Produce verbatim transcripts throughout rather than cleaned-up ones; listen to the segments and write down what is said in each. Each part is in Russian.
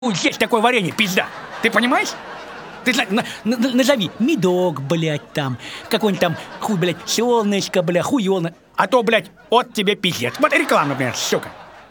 Есть такое варенье, пизда. Ты понимаешь? Ты на, на, назови медок, блядь, там, какой-нибудь там, хуй, блядь, солнышко, бля, хуёлно. А то, блядь, вот тебе пиздец. Вот реклама, например, сука.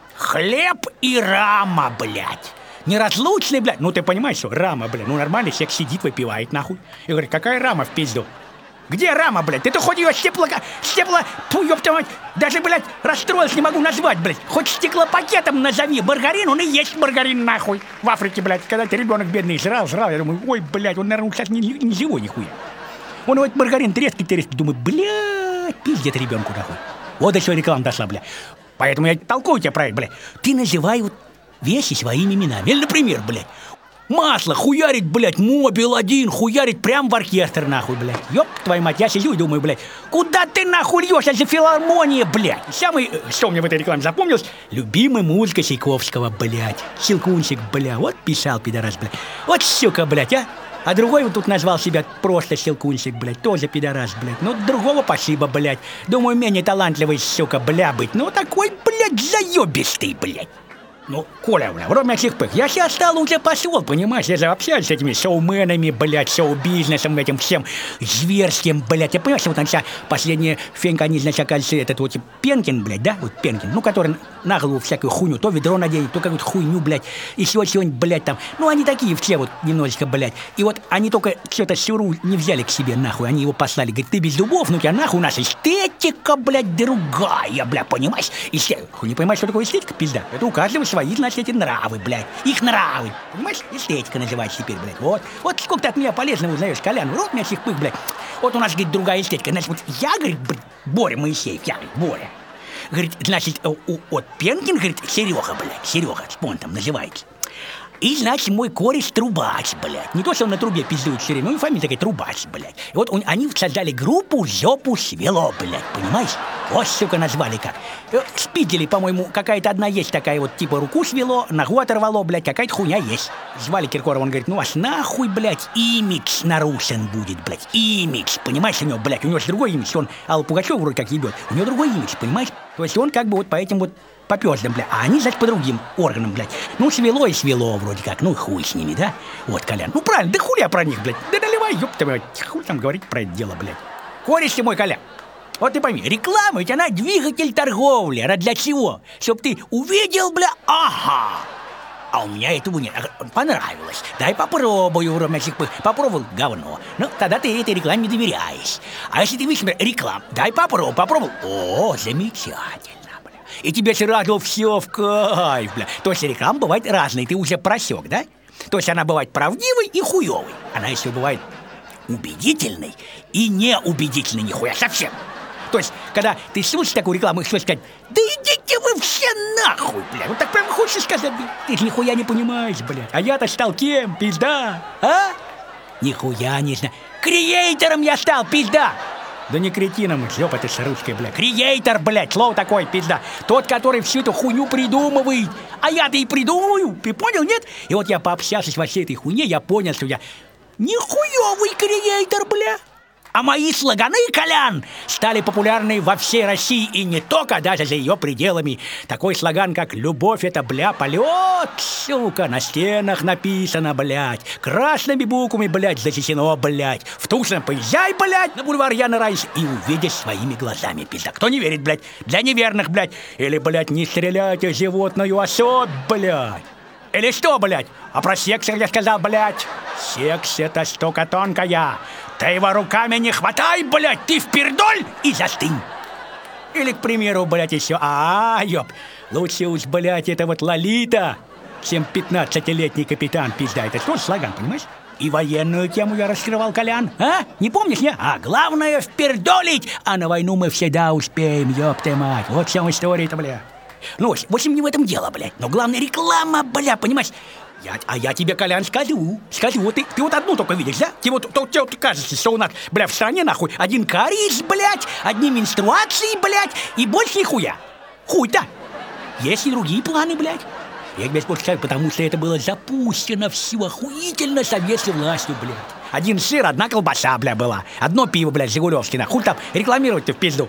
Хлеб и рама, блядь. Неразлучный, блядь. Ну ты понимаешь, что рама, блядь, ну нормальный человек сидит, выпивает, нахуй. И говорит, какая рама в пизду? Где рама, блядь? Ты-то хоть ее стекло... Стекло... Фу, ёпта мать. Даже, блядь, расстроился, не могу назвать, блядь. Хоть стеклопакетом назови. Маргарин, он и есть маргарин, нахуй. В Африке, блядь, когда ты ребенок бедный жрал, жрал. Я думаю, ой, блядь, он, наверное, сейчас не, не живой, нихуя. Он вот маргарин трескает, трескает. Думаю, блядь, пиздец ребенку, нахуй. Вот до чего реклама дошла, блядь. Поэтому я толкую тебя про это, блядь. Ты называй вот вещи своими именами. Или, например, блядь, масло хуярит, блядь, мобил один, хуярит прям в оркестр, нахуй, блядь. Ёб твою мать, я сижу и думаю, блядь, куда ты нахуй льёшь, это же филармония, блядь. Самый, что мне в этой рекламе запомнилось, любимая музыка Чайковского, блядь. Щелкунчик, бля, вот писал, пидорас, блядь. Вот сука, блядь, а. А другой вот тут назвал себя просто Щелкунчик, блядь, тоже пидорас, блядь. Ну, другого спасибо, блядь. Думаю, менее талантливый, сука, бля, быть. Ну, такой, блядь, заёбистый, блядь. Ну, Коля, бля, вроде всех пых. Я сейчас стал уже пошел, понимаешь? Я же общаюсь с этими шоуменами, блядь, шоу-бизнесом, этим всем зверским, блядь. Я понимаю, что вот он сейчас последняя фенька, они, значит, оказывается, этот вот Пенкин, блядь, да? Вот Пенкин, ну, который на голову всякую хуйню, то ведро наденет, то какую-то хуйню, блядь, еще чего-нибудь, блядь, там. Ну, они такие все вот немножечко, блядь. И вот они только что-то сюру не взяли к себе, нахуй. Они его послали, говорит, ты без зубов, ну, тебя нахуй, у нас эстетика, блядь, другая, блядь, понимаешь? Эстетика. Хуй не понимаешь, что такое эстетика, пизда? Это у каждого свои, значит, эти нравы, блядь. Их нравы. Понимаешь? Эстетика называется теперь, блядь. Вот. Вот сколько ты от меня полезного узнаешь, Колян. Рот меня всех пых, блядь. Вот у нас, говорит, другая эстетика. Значит, вот я, говорит, Боря Моисеев, я, говорит, Боря. Говорит, значит, вот Пенкин, говорит, Серега, блядь. Серега, он там называется. И, значит, мой кореш Трубач, блядь. Не то, что он на трубе пиздует все время, ну и фамилия такая Трубач, блядь. И вот он, они создали группу «Жопу свело», блядь, понимаешь? Вот, сука, назвали как. В Спиделе, по-моему, какая-то одна есть такая вот, типа, руку свело, ногу оторвало, блядь, какая-то хуйня есть. Звали Киркорова, он говорит, ну аж нахуй, блядь, имидж нарушен будет, блядь, имидж, понимаешь, у него, блядь, у него же другой имидж, он Аллу Пугачеву вроде как ебет, у него другой имидж, понимаешь? То есть он как бы вот по этим вот по пёздам, бля, а они, значит, по другим органам, блядь. Ну, свело и свело вроде как, ну, хуй с ними, да? Вот, Колян, ну, правильно, да хули я про них, блядь, да наливай, ёпта, блядь, хуй там говорить про это дело, блядь. Кореш ты мой, Колян, вот ты пойми, реклама ведь она двигатель торговли, она для чего? Чтоб ты увидел, бля, ага, а у меня этого нет, понравилось, дай попробую, вроде всех пых, попробовал, говно, ну, тогда ты этой рекламе не доверяешь. А если ты видишь, например, рекламу, дай попробовал, попробовал, о, замечательно. И тебе сразу все в кайф, бля. То есть реклама бывает разной, ты уже просек, да? То есть она бывает правдивой и хуевой. Она еще бывает убедительной и неубедительной нихуя совсем. То есть, когда ты слушаешь такую рекламу и хочешь сказать, да идите вы все нахуй, бля. Вот так прям хочешь сказать, бля. Ты ж нихуя не понимаешь, бля. А я-то стал кем, пизда, а? Нихуя не знаю. Креатором я стал, пизда. Да не кретином, ёпа ты с русской, бля. Креатор, блядь, слово такое, пизда. Тот, который всю эту хуйню придумывает. А я-то и придумываю, ты понял, нет? И вот я пообщавшись во всей этой хуйне, я понял, что я нихуёвый креатор, бля. А мои слоганы, Колян, стали популярны во всей России и не только, даже за ее пределами. Такой слоган, как «Любовь — это, бля, полет», сука, на стенах написано, блядь. Красными буквами, блядь, зачтено, блядь. В Тушино поезжай, блядь, на бульвар Яна Райс и увидишь своими глазами, пизда. Кто не верит, блядь, для неверных, блядь. Или, блядь, не стреляйте животную особь, блядь. Или что, блядь? А про секс я сказал, блядь. Секс — это штука тонкая. Ты его руками не хватай, блядь, ты впердоль и застынь. Или, к примеру, блядь, еще, а, ёб, лучше уж, блядь, это вот Лолита, чем пятнадцатилетний капитан, пизда. Это тоже слоган, понимаешь? И военную тему я раскрывал, Колян, а? Не помнишь, не? А главное впердолить, а на войну мы всегда успеем, ёб ты мать. Вот вся история-то, бля. Ну, в общем, не в этом дело, блядь. Но главное реклама, бля, понимаешь? Я, а я тебе, Колян, скажу, скажу, вот ты, ты вот одну только видишь, да? Тебе вот, то, тебе вот кажется, что у нас, бля, в стране, нахуй, один кариес, блядь, одни менструации, блядь, и больше нихуя. Хуй-то. Есть и другие планы, блядь. Я тебе скажу, потому что это было запущено всю охуительно советской властью, блядь. Один сыр, одна колбаса, бля, была. Одно пиво, блядь, Жигулевское, нахуй там рекламировать-то в пизду.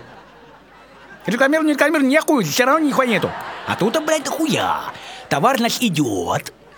Рекламировать, не рекламировать, нихуя, все равно нихуя нету. А тут, блядь, хуя. Товар, значит, идет.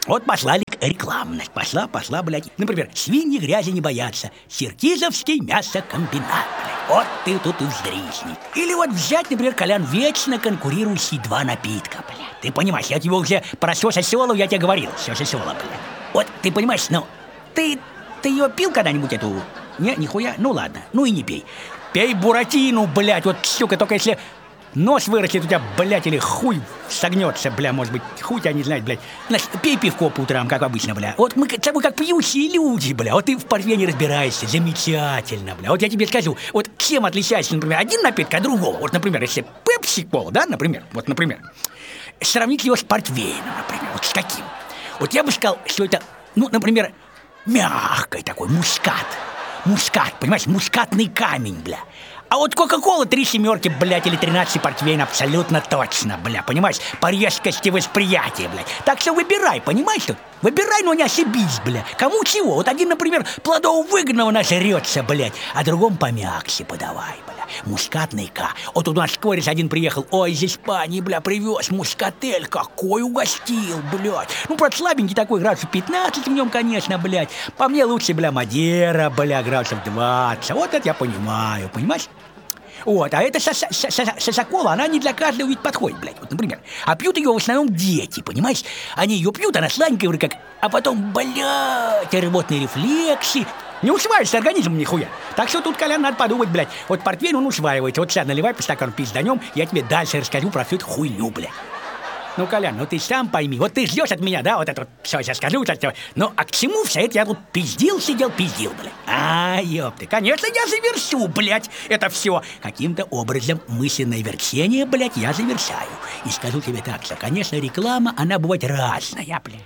Вот пошла рекламность, пошла, пошла, блядь. Например, свиньи грязи не боятся, Сиркизовский мясокомбинат, блядь. Вот ты тут и вздрисни. Или вот взять, например, Колян, вечно конкурирующие два напитка, блядь. Ты понимаешь, я тебе уже про Сёся Сёлов, я тебе говорил, Сёся Сёлов, блядь. Вот ты понимаешь, ну, ты, ты ее пил когда-нибудь эту? Не, нихуя? Ну ладно, ну и не пей. Пей буратину, блядь, вот, сука, только если нос вырастет у тебя, блядь, или хуй согнется, бля, может быть, хуй тебя не знает, блядь. Значит, пей пивко по утрам, как обычно, бля. Вот мы с тобой как пьющие люди, бля. Вот ты в портвейне разбираешься, замечательно, бля. Вот я тебе скажу, вот чем отличается, например, один напиток от другого. Вот, например, если пепси-кола, да, например, вот, например, сравнить его с портвейном, например, вот с каким. Вот я бы сказал, что это, ну, например, мягкий такой мускат. Мускат, понимаешь, мускатный камень, бля. А вот Кока-Кола три семерки, блядь, или тринадцать портвейн абсолютно точно, бля, понимаешь? По резкости восприятия, блядь. Так что выбирай, понимаешь тут? Выбирай, но не ошибись, бля. Кому чего? Вот один, например, плодово-выгодного нажрется, блядь, а другому помягче подавай, бля. Мускатный К. Вот у нас кореш один приехал, ой, из Испании, бля, привез мускатель, какой угостил, блядь. Ну, правда, слабенький такой, градусов пятнадцать в нем, конечно, блядь. По мне лучше, бля, Мадера, бля, градусов двадцать. Вот это я понимаю, понимаешь? Вот, а эта шосокола, она не для каждого ведь подходит, блядь, вот, например. А пьют ее в основном дети, понимаешь? Они ее пьют, она сладенькая, вроде как, а потом, блядь, рвотные рефлексы. Не усваивается организм нихуя. Так что тут, Колян, надо подумать, блядь. Вот портвейн, он усваивается. Вот сейчас наливай по стакану пизданем, я тебе дальше расскажу про всю эту хуйню, блядь. Ну, Колян, ну ты сам пойми, вот ты ждешь от меня, да, вот это вот, все, сейчас скажу, вот это, ну, а к чему все это я тут пиздил, сидел, пиздил, блядь? А, ёпты, конечно, я завершу, блядь, это все. Каким-то образом мысленное верчение, блядь, я завершаю. И скажу тебе так, что, конечно, реклама, она бывает разная, блядь.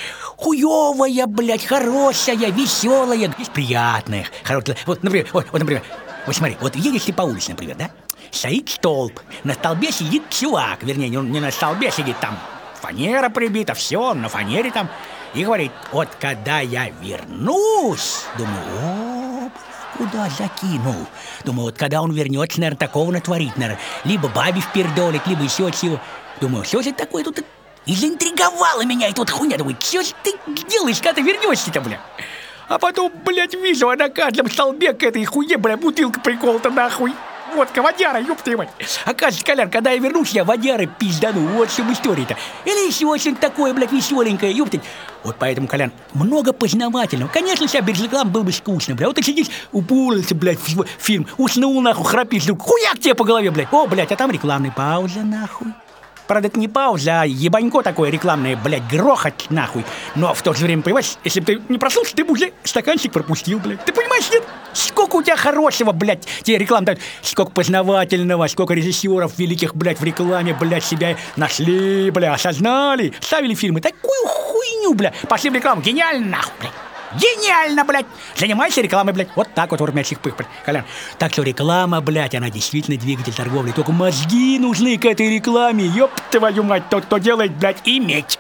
Хуёвая, блядь, хорошая, веселая, приятная, хорошая. Вот, например, вот, вот, например, вот смотри, вот едешь ты по улице, например, да? Стоит столб, на столбе сидит чувак, вернее, не, не на столбе сидит, там фанера прибита, все, на фанере там, и говорит, вот когда я вернусь, думаю, о, куда закинул? Думаю, вот когда он вернется, наверное, такого натворит, наверное, либо бабе впердолит, либо еще чего. Думаю, что же такое тут? И заинтриговала меня эта вот хуйня, думаю, что же ты делаешь, когда ты вернешься-то, бля? А потом, блядь, вижу, а на каждом столбе к этой хуйне, бля, бутылка приколота нахуй. Водка, водяра, ёб твою мать. Оказывается, Колян, когда я вернусь, я водяры пиздану. Вот в чем история-то. Или еще что-нибудь такое, блядь, веселенькое, ёптать. Вот поэтому, Колян, много познавательного. Конечно, вся без реклам было бы скучно, блядь. Вот ты сидишь, упоролся, блядь, в фильм, уснул, нахуй, храпишь, вдруг хуяк тебе по голове, блядь. О, блядь, а там рекламная пауза, нахуй. Правда, это не пауза, а ебанько такое рекламное, блядь, грохот, нахуй. Но в то же время, понимаешь, если бы ты не проснулся, ты бы уже стаканчик пропустил, блядь. Ты понимаешь, нет? Сколько у тебя хорошего, блядь, тебе реклам дают. Сколько познавательного, сколько режиссеров великих, блядь, в рекламе, блядь, себя нашли, блядь, осознали. Ставили фильмы. Такую хуйню, блядь. Пошли в рекламу. Гениально, нахуй, блядь. Гениально, блядь! Занимайся рекламой, блядь. Вот так вот, урмячих пых, блядь, Колян. Так что реклама, блядь, она действительно двигатель торговли. Только мозги нужны к этой рекламе. Ёб твою мать, тот, кто делает, блядь, иметь.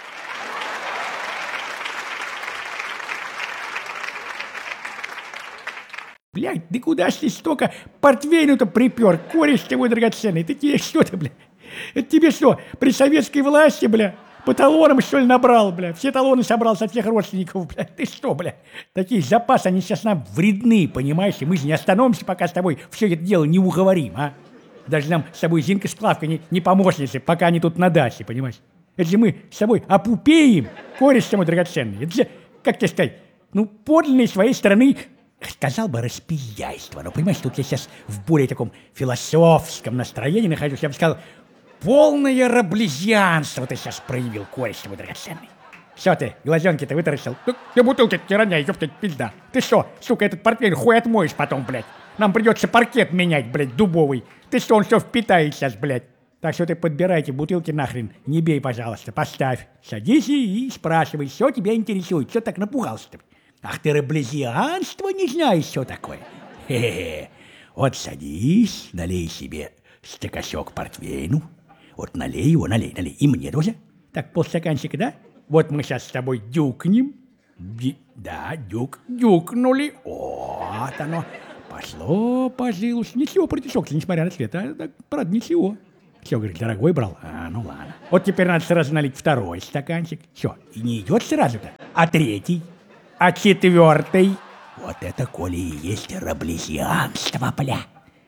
Блядь, ты куда ж ты столько портвейну-то припер? Кореш твой драгоценный. Ты тебе что-то, блядь? Это тебе что, при советской власти, блядь? По талонам, что ли, набрал, бля? Все талоны собрал со всех родственников, бля. Ты что, бля? Такие запасы, они сейчас нам вредны, понимаешь? И мы же не остановимся, пока с тобой все это дело не уговорим, а? Даже нам с тобой Зинка Сплавка не, не помощницы, пока они тут на даче, понимаешь? Это же мы с тобой опупеем, кореш мой драгоценный. Это же, как тебе сказать, ну, подлинной своей стороны, сказал бы, распиздяйство. Но, понимаешь, тут я сейчас в более таком философском настроении нахожусь. Я бы сказал, полное раблезианство ты сейчас проявил, кореш мой драгоценный. Все ты, глазенки-то вытаращил. Ты бутылки не роняй, ёптать, пизда. Ты что, сука, этот портвейн хуй отмоешь потом, блядь. Нам придется паркет менять, блядь, дубовый. Ты что, он все впитает сейчас, блядь. Так что ты подбирайте бутылки нахрен. Не бей, пожалуйста, поставь. Садись и спрашивай, что тебя интересует. Что так напугался-то? Ах ты, раблезианство не знаешь, что такое. Хе-хе-хе. Вот садись, налей себе стакашок портвейну. Вот налей его, налей, налей. И мне тоже. Так, полстаканчика, да? Вот мы сейчас с тобой дюкнем. Ди, да, дюк, дюкнули. Вот оно. Пошло, пожилось. Ничего, протишок, несмотря на цвет. А, так, правда, ничего. Все, говорит, дорогой брал. А, ну ладно. Вот теперь надо сразу налить второй стаканчик. Все, и не идет сразу-то. А третий? А четвертый? Вот это, Коля, и есть раблезианство, бля.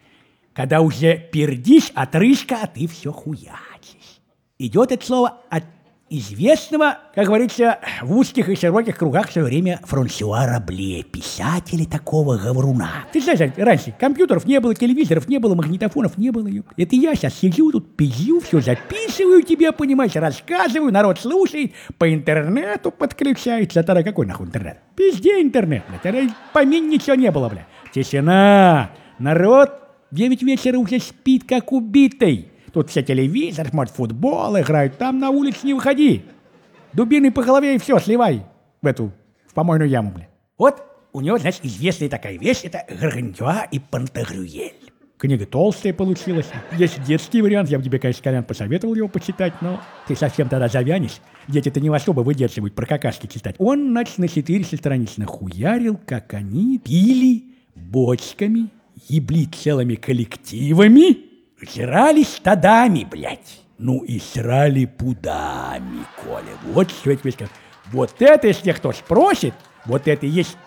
Когда уже пердишь, отрыжка, а ты все хуячишь. Идет это слово от известного, как говорится, в узких и широких кругах в свое время Франсуа Рабле, писателя такого говоруна. Ты знаешь, раньше компьютеров не было, телевизоров не было, магнитофонов не было. Это я сейчас сижу тут, пизжу, все записываю тебе, понимаешь, рассказываю, народ слушает, по интернету подключается. А тогда какой нахуй интернет? Везде интернет, блядь, тогда помимо ничего не было, блядь. Тишина, народ в девять вечера уже спит, как убитый. Тут все телевизор, смотрят футбол, играют. Там на улице не выходи. Дубиной по голове и все, сливай в эту, в помойную яму, бля. Вот у него, значит, известная такая вещь, это Гаргантюа и Пантагрюэль. Книга толстая получилась. Есть детский вариант, я бы тебе, конечно, Колян, посоветовал его почитать, но ты совсем тогда завянешь. Дети-то не особо выдерживают про какашки читать. Он, значит, на четыреста страниц нахуярил, как они пили бочками, ебли целыми коллективами, жрали стадами, блядь. Ну и срали пудами, Коля. Вот что я тебе скажу. Вот это, если кто спросит, вот это и есть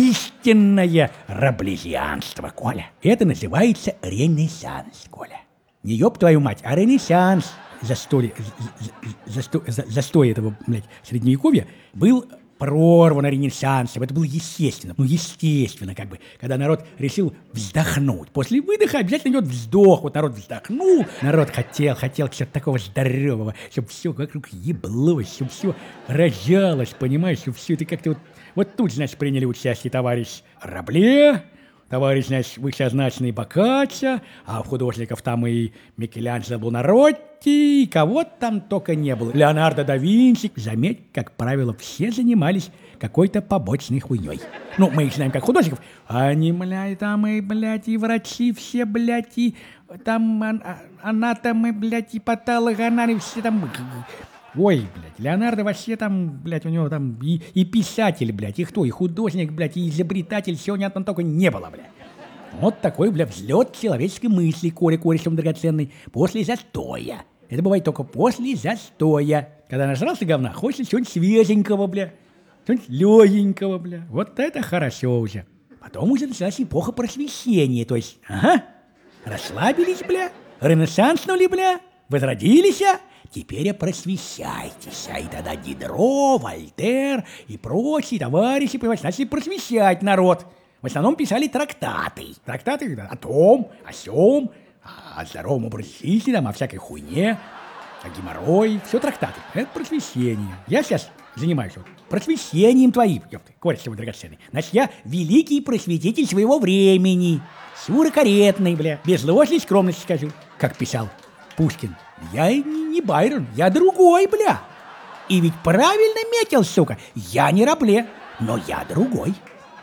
истинное раблезианство, Коля. Это называется ренессанс, Коля. Не ёб твою мать, а ренессанс. Застой, застой, застой этого, блядь, средневековья был прорвано ренессансом. Это было естественно. Ну, естественно, как бы, когда народ решил вздохнуть. После выдоха обязательно идет вздох. Вот народ вздохнул, народ хотел, хотел чего-то такого здорового, чтобы все вокруг еблось, чтобы все рожалось, понимаешь, чтобы все это как-то вот... Вот тут, значит, приняли участие товарищ Рабле, товарищ, значит, высокозначный Боккаччо, а у художников там и Микеланджело Бонаротти, и кого там только не было. Леонардо да Винчи. Заметь, как правило, все занимались какой-то побочной хуйней. Ну, мы их знаем как художников. Они, блядь, там и, блядь, и врачи все, блядь, и там ан- анатомы, блядь, и патологоанали, все там... Ой, блядь, Леонардо вообще там, блядь, у него там и, и писатель, блядь, и кто, и художник, блядь, и изобретатель, всего ни одного только не было, блядь. Вот такой, блядь, взлет человеческой мысли, Коля Корешев драгоценный, после застоя. Это бывает только после застоя. Когда нажрался говна, хочется чего-нибудь свеженького, бля, чего-нибудь легенького, бля. Вот это хорошо уже. Потом уже началась эпоха просвещения, то есть, ага, расслабились, бля, ренессанснули, бля, возродились, а? Теперь просвещайтесь, и тогда Дидро, Вольтер и прочие товарищи начали просвещать народ. В основном писали трактаты. Трактаты о том, о сём, о здоровом образе жизни, там, о всякой хуйне, о геморрое. Все трактаты. Это просвещение. Я сейчас занимаюсь вот просвещением твоим, ёпты, Корешев драгоценный. Значит, я великий просветитель своего времени. Сюрокорректный, бля. Без ложной скромности скажу, как писал Пушкин. Я не, не Байрон, я другой, бля. И ведь правильно метил, сука. Я не Рабле, но я другой.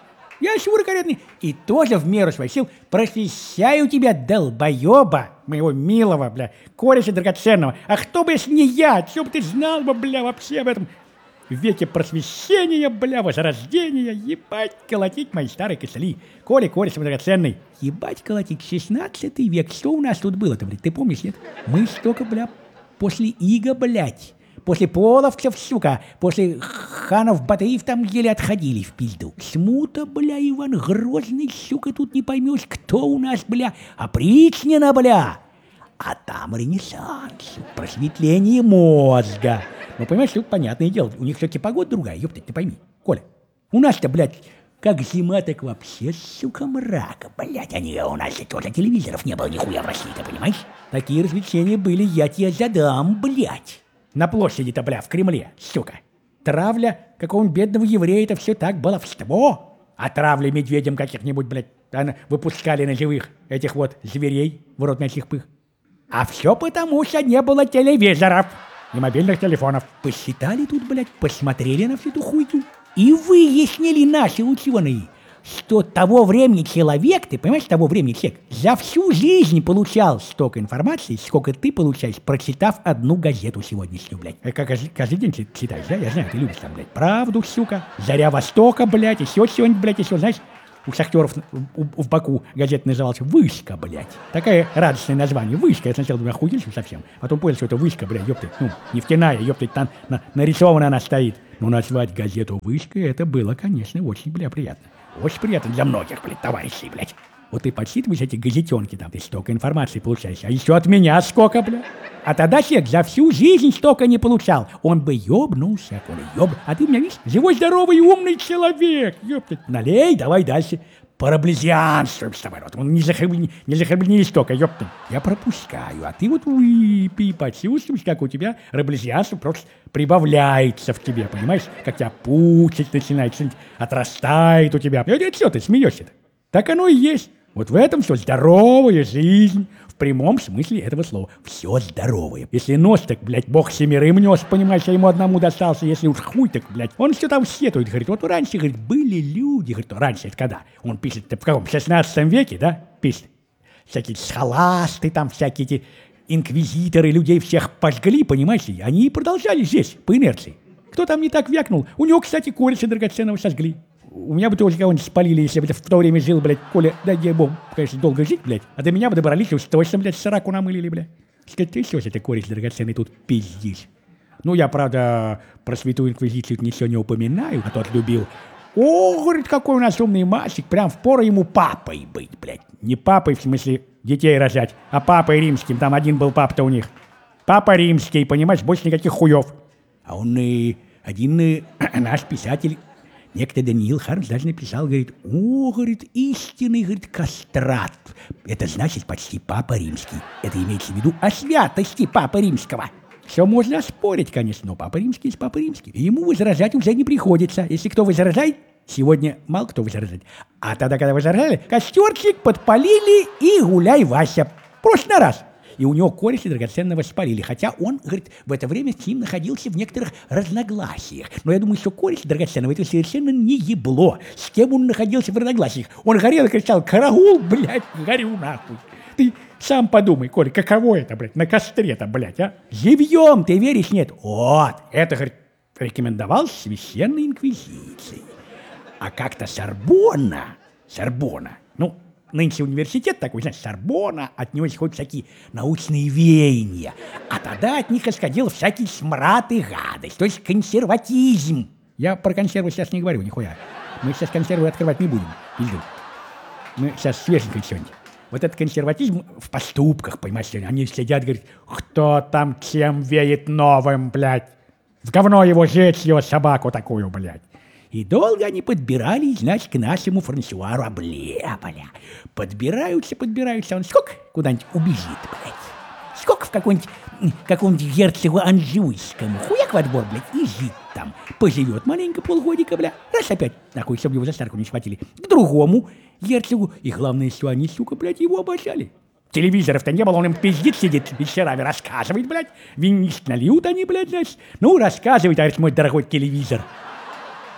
Я сюрокорректный и тоже в меру своих сил просвещаю тебя, долбоеба, моего милого, бля, кореша драгоценного. А кто бы, если не я, что бы ты знал бы, бля, вообще об этом веке просвещения, бля, возрождения, ебать, колотить мои старые костыли. Коля Корешев драгоценный. Ебать, колотить, шестнадцатый век. Что у нас тут было-то, блядь, ты помнишь, нет? Мы столько, бля, после ига, блядь, после половцев, сука, после ханов Батыев там еле отходили в пизду. Смута, бля, Иван Грозный, сука, тут не поймешь, кто у нас, бля, опричнина, бля. А там ренессанс, просветление мозга. Ну, понимаешь, тут понятное дело, у них все-таки погода другая, ёпта, ты пойми. Коля, у нас-то, блядь, как зима, так вообще, сука, мрака, блядь. Они, у нас тоже телевизоров не было нихуя в России, ты понимаешь? Такие развлечения были, я тебе задам, блядь. На площади-то, бля, в Кремле, сука. Травля какого-нибудь бедного еврея, это все так баловство. А травля медведям каких-нибудь, блядь, выпускали на живых этих вот зверей в рот мясных пых. А все потому, что не было телевизоров и мобильных телефонов. Посчитали тут, блядь, посмотрели на всю эту хуйню и выяснили наши ученые, что того времени человек, ты понимаешь, того времени человек за всю жизнь получал столько информации, сколько ты получаешь, прочитав одну газету сегодняшнюю, блядь. Как каждый, каждый день читаешь, да? Я знаю, ты любишь там, блядь, «Правду», сука, «Заря Востока», блядь, еще что-нибудь, блядь, еще, знаешь, у шахтеров в Баку газета называлась «Вышка», блядь. Такое радостное название. «Вышка». Я сначала думаю, охуел совсем. Потом понял, что это «Вышка», блядь, ёптать. Ну, нефтяная, ёптать, там на, нарисована она стоит. Но назвать газету «Вышкой» это было, конечно, очень, бля, приятно. Очень приятно для многих, блядь, товарищей, блядь. Вот ты подсчитываешь эти газетенки, там, ты столько информации получаешь, а еще от меня сколько, бля. А тогда человек за всю жизнь столько не получал. Он бы ёбнулся, Коля, ёб... А ты у меня, видишь, живой, здоровый, умный человек, ёптать. Налей, давай дальше. Параблезианствуем с тобой. Вот, не захлебни, не захлебни столько, ёптать. Я пропускаю, а ты вот выпей, почувствуешь, как у тебя раблезианство просто прибавляется в тебе, понимаешь? Как тебя пучить начинает, что-нибудь отрастает у тебя. Это что ты смеешься-то? Так оно и есть. Вот в этом все здоровая жизнь. В прямом смысле этого слова. Все здоровое. Если нос, так, блядь, бог семерым нес, понимаешь, а ему одному достался. Если уж хуй, так, блядь, он все там сетует. Говорит, вот раньше, говорит, были люди. Говорит, раньше это когда? Он пишет, в каком, в шестнадцатом веке, да? Пишет. Всякие схоласты там, всякие эти инквизиторы, людей всех пожгли, понимаете? Они и продолжали здесь, по инерции. Кто там не так вякнул? У него, кстати, кореша драгоценного сожгли. У меня бы тоже кого-нибудь спалили, если бы в то время жил, блядь, Коля, дай ей бог, конечно, долго жить, блядь, а до меня бы добрались, уж точно, блядь, сраку намылили, блядь. Сказать, ты что, это кореш драгоценный тут пиздишь? Ну, я, правда, про святую инквизицию ничего не упоминаю, а тот любил. О, говорит, какой у нас умный мальчик, прям впору ему папой быть, блядь. Не папой, в смысле, детей рожать, а папой римским, там один был папа-то у них. Папа римский, понимаешь, больше никаких хуев. А он и один и, наш писатель, некто Даниил Хармс даже написал, говорит, о, говорит, истинный, говорит, кастрат. Это значит почти папа римский. Это имеется в виду о святости папы римского. Все можно оспорить, конечно, но папа римский есть папа римский. И ему возражать уже не приходится. Если кто возражает, сегодня мало кто возражает. А тогда, когда возражали, костерчик подпалили и гуляй, Вася. Просто на раз. И у него кореша драгоценного спалили. Хотя он, говорит, в это время с ним находился в некоторых разногласиях. Но я думаю, что кореш драгоценного это совершенно не ебло. С кем он находился в разногласиях? Он горел и кричал, караул, блядь, горю нахуй. Ты сам подумай, Коля, каково это, блядь, на костре-то, блядь, а? Живьем, ты веришь, нет? Вот, это, говорит, рекомендовал священной инквизицией. А как-то Сорбонна, Сорбонна, ну, нынче университет такой, знаешь, Сорбонна, от него исходят всякие научные веяния. А тогда от них исходил всякий смрад и гадость, то есть консерватизм. Я про консервы сейчас не говорю, нихуя. Мы сейчас консервы открывать не будем, пизду. Мы сейчас свеженькой сегодня. Вот этот консерватизм в поступках, понимаешь, они сидят, говорят, кто там чем веет новым, блядь. В говно его жечь, его собаку такую, блядь. И долго они подбирались, значит, к нашему Франсуа Рабле, бля. Подбираются, подбираются, он сколько куда-нибудь убежит, блядь. Сколько в каком-нибудь, каком-нибудь герцогу Анжуйскому, хуяк в отбор, блядь, и жить там. Поживет маленько полгодика, бля, раз опять, нахуй, чтобы его за старку не схватили, к другому герцогу. И главное, что они, сука, блядь, его обожали. Телевизоров-то не было, он им пиздит, сидит вечерами, рассказывает, блядь. Винишь нальют они, блядь, значит. Ну, рассказывай, товарищ мой дорогой телевизор.